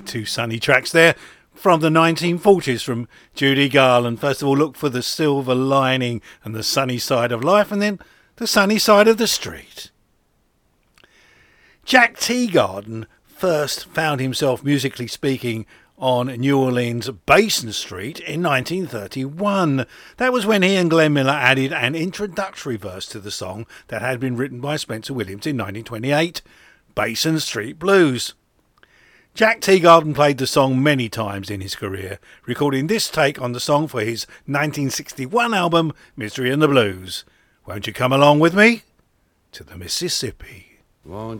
Two sunny tracks there from the 1940s from Judy Garland. First of all, look for the silver lining and the sunny side of life, and then the sunny side of the street. Jack Teagarden first found himself, musically speaking, on New Orleans' Basin Street in 1931. That was when he and Glenn Miller added an introductory verse to the song that had been written by Spencer Williams in 1928, Basin Street Blues. Jack Teagarden played the song many times in his career, recording this take on the song for his 1961 album, Misery and the Blues. Won't you come along with me to the Mississippi? Won't